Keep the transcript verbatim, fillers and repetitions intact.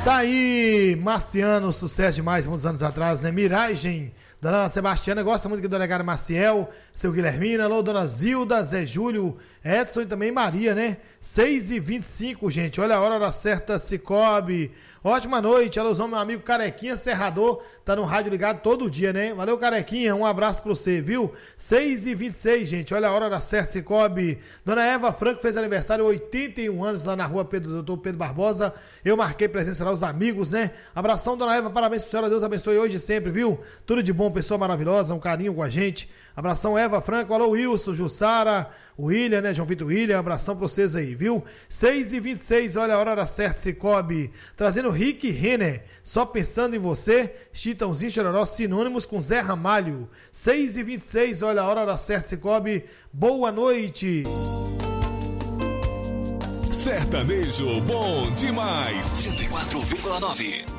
Tá aí, Marciano, sucesso demais, muitos anos atrás, né? Miragem, Dona Sebastiana, gosta muito aqui do delegado Maciel, seu Guilhermina, alô, Dona Zilda, Zé Júlio, Edson e também Maria, né? seis e vinte e cinco, gente, olha a hora da certa, Cicobi. Ótima noite, alusão meu amigo Carequinha Serrador, tá no rádio ligado todo dia, né? Valeu, Carequinha, um abraço pra você, viu? seis e vinte e seis, gente, olha a hora da certa, Cicobi. Dona Eva Franco fez aniversário, oitenta e um anos, lá na rua Pedro, doutor Pedro Barbosa. Eu marquei presença lá, os amigos, né? Abração, Dona Eva, parabéns pra senhora, Deus abençoe hoje e sempre, viu? Tudo de bom, pessoa maravilhosa, um carinho com a gente. Abração, Eva Franco, alô, Wilson, Jussara, William, né, João Vitor William, abração pra vocês aí, viu? seis e vinte e seis, olha a hora da certa, Cicobi. Trazendo Rick Renner, só pensando em você, Chitãozinho Chororó, sinônimos com Zé Ramalho. seis e vinte e seis, olha a hora da certa, Cicobi. Boa noite. Sertanejo bom demais. cento e quatro vírgula nove.